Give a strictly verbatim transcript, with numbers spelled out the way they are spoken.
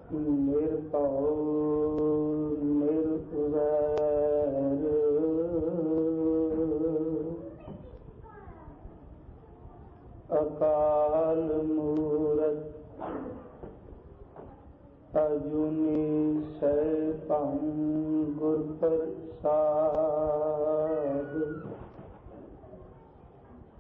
ਨਿਰਭਉ ਨਿਰਵੈਰ ਅਕਾਲ ਮੂਰਤਿ ਅਜੂਨੀ ਸੈਭੰ ਗੁਰ ਪ੍ਰਸਾਦਿ।